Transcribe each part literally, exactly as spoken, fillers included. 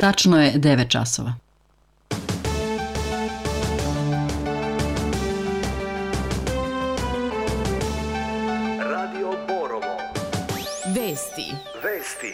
Tačno je devet časova. Radio Borovo. Vesti. Vesti.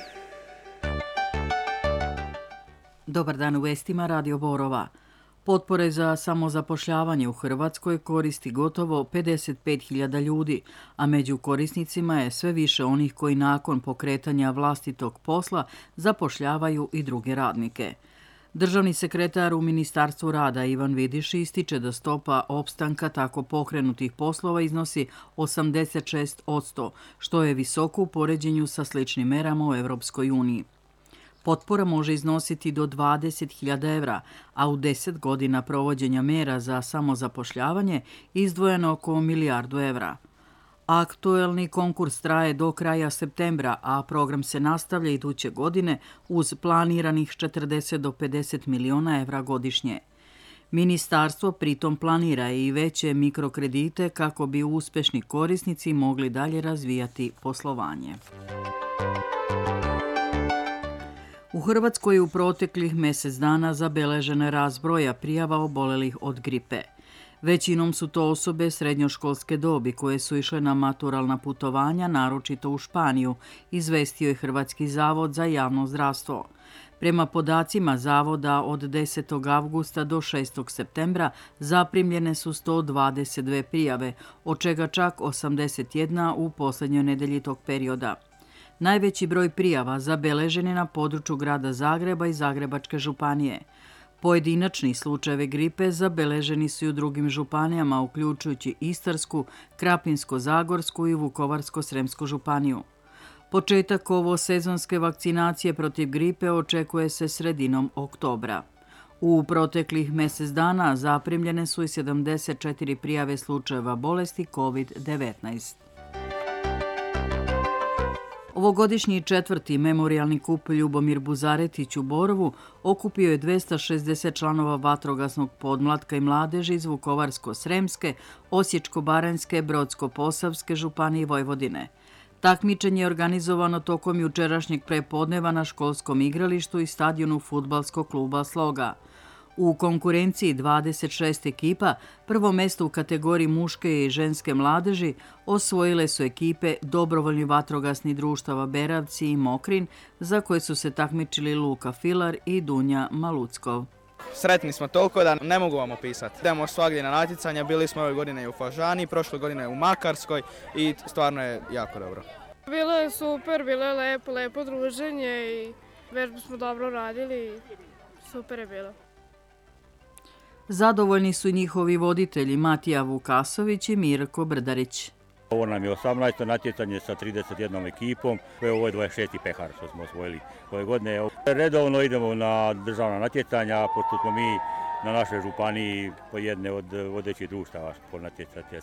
Dobar dan u vestima Radio Borova. Potpore za samozapošljavanje u Hrvatskoj koristi gotovo pedeset pet hiljada ljudi, a među korisnicima je sve više onih koji nakon pokretanja vlastitog posla zapošljavaju i druge radnike. Državni sekretar u Ministarstvu rada Ivan Vidiš ističe da stopa opstanka tako pokrenutih poslova iznosi osamdeset šest posto, što je visoko u poređenju sa sličnim merama u Europskoj uniji. Potpora može iznositi do dvadeset hiljada evra, a u deset godina provođenja mera za samozapošljavanje izdvojeno oko milijardu evra. Aktuelni konkurs traje do kraja septembra, a program se nastavlja iduće godine uz planiranih četrdeset do pedeset miliona evra godišnje. Ministarstvo pritom planira i veće mikrokredite kako bi uspešni korisnici mogli dalje razvijati poslovanje. U Hrvatskoj je u proteklih mjesec dana zabeležen rast broja prijava obolelih od gripe. Većinom su to osobe srednjoškolske dobi koje su išle na maturalna putovanja, naročito u Španiju, izvestio je Hrvatski zavod za javno zdravstvo. Prema podacima zavoda od desetog avgusta do šestog septembra zaprimljene su sto dvadeset dve prijave, od čega čak osamdeset jedna u posljednjoj nedelji tog perioda. Najveći broj prijava zabeležen je na području grada Zagreba i Zagrebačke županije. Pojedinačni slučajevi gripe zabeleženi su i u drugim županijama, uključujući Istarsku, Krapinsko-zagorsku i Vukovarsko-sremsku županiju. Početak ovo sezonske vakcinacije protiv gripe očekuje se sredinom oktobra. U proteklih mjesec dana zaprimljene su i sedamdeset četiri prijave slučajeva bolesti kovid devetnaest. Ovogodišnji četvrti memorijalni kup Ljubomir Buzaretić u Borovu okupio je dvesta šezdeset članova vatrogasnog podmlatka i mladeži iz Vukovarsko-sremske, Osječko-baranjske, Brodsko-posavske županije i Vojvodine. Takmičenje je organizovano tokom jučerašnjeg prepodneva na školskom igralištu i stadionu fudbalskog kluba Sloga. U konkurenciji dvadeset šest ekipa prvo mesto u kategoriji muške i ženske mladeži osvojile su ekipe Dobrovoljni vatrogasni društava Beravci i Mokrin, za koje su se takmičili Luka Filar i Dunja Maluckov. Sretni smo toliko da ne mogu vam opisati. Idemo svagdje na natjecanja, bili smo ove godine i u Fažani, prošle godine u Makarskoj i stvarno je jako dobro. Bilo je super, bilo je lepo, lepo druženje i već smo dobro radili, super je bilo. Zadovoljni su njihovi voditelji Matija Vukasović i Mirko Brdarić. Ovo nam je osamnaesto natjecanje sa trideset jednom ekipom, ovo je dvadeset šesti pehar što smo osvojili ove godine. Redovno idemo na državna natjecanja, pošto smo mi na našoj županiji po jedne od vodećih društava po natjecatelja.